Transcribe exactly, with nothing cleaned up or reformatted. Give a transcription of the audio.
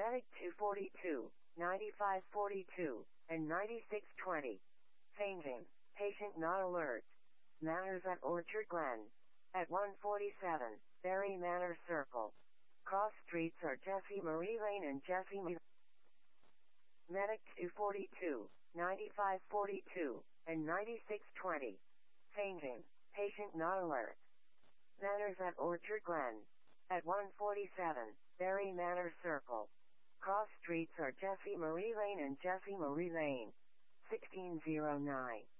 Medic two forty-two, ninety-five forty-two, and ninety-six twenty. Fainting. Patient not alert. Manners at Orchard Glen. At one forty-seven, Berry Manor Circle. Cross streets are Jessie Marie Lane and Jessie Marie. Medic two forty-two, ninety-five forty-two, and ninety-six twenty. Fainting. Patient not alert. Manners at Orchard Glen. At one forty-seven, Berry Manor Circle. Cross streets are Jessie Marie Lane and Jessie Marie Lane. sixteen oh nine.